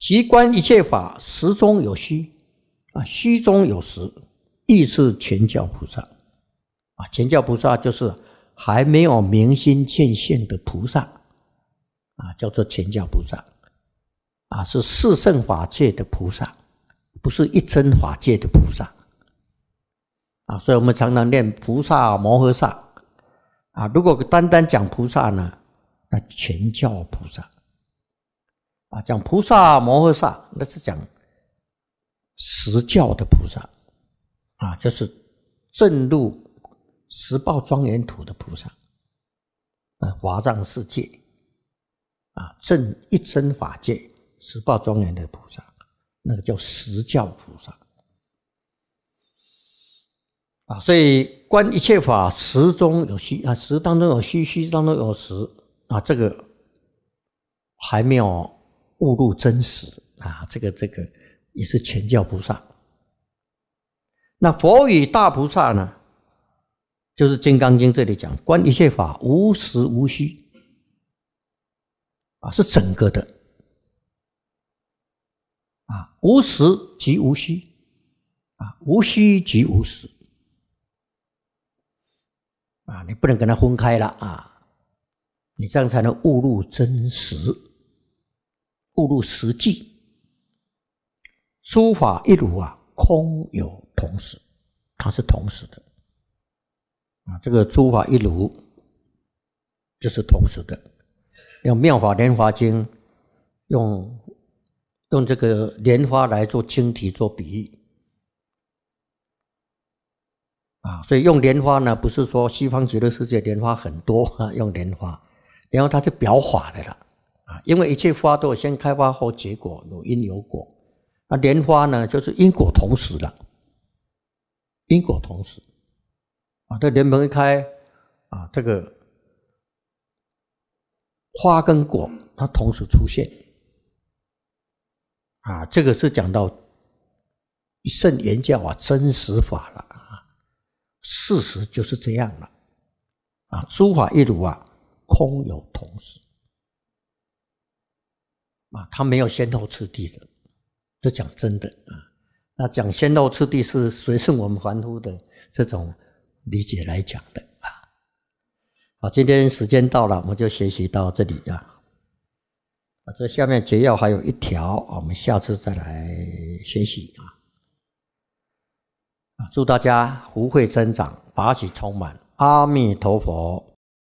即观一切法，实中有虚虚中有实，亦是全教菩萨全教菩萨就是还没有明心见性的菩萨叫做全教菩萨是四圣法界的菩萨，不是一真法界的菩萨所以我们常常念菩萨摩诃萨如果单单讲菩萨呢，那全教菩萨讲菩萨摩诃萨，那是讲实教的菩萨就是证入十报庄严土的菩萨华藏世界证一真法界十报庄严的菩萨，那个叫实教菩萨所以观一切法，实中有虚实当中有虚，虚当中有实这个还没有悟入真实这个也是全教菩萨。那佛与大菩萨呢，就是《金刚经》这里讲观一切法无实无虚是整个的无实即无虚无虚即无实你不能跟它分开了你这样才能悟入真实，悟入实际。诸法一如空有同时，它是同时的这个诸法一如就是同时的。用《妙法莲华经》用这个莲花来做经题做比喻所以用莲花呢，不是说西方极乐世界莲花很多用莲花它是表法的了因为一切花都有先开花后结果，有因有果莲花呢就是因果同时了，因果同时这莲蓬一开这个花跟果它同时出现这个是讲到一圣言教真实法了事实就是这样了诸法一如空有同时它没有先后次第的，这讲真的那讲先后次第是随顺我们凡夫的这种理解来讲的好，今天时间到了，我们就学习到这里这下面结要还有一条我们下次再来学习祝大家福慧增长，法喜充满，阿弥陀佛。